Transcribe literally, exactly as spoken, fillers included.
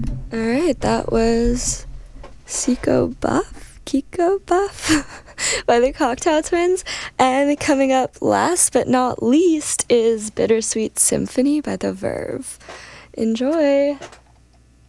Alright, that was Kiko Buff, Kiko Buff by the Cocteau Twins. And coming up last but not least is Bittersweet Symphony by The Verve. Enjoy!